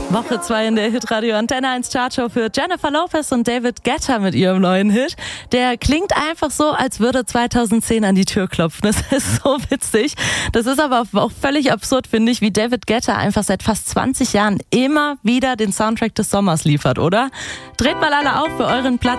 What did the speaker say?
Woche 2 in der Hitradio Antenne 1 Chartshow für Jennifer Lopez und David Guetta mit ihrem neuen Hit. Der klingt einfach so, als würde 2010 an die Tür klopfen. Das ist so witzig. Das ist aber auch völlig absurd, finde ich, wie David Guetta einfach seit fast 20 Jahren immer wieder den Soundtrack des Sommers liefert, oder? Dreht mal alle auf für euren Platz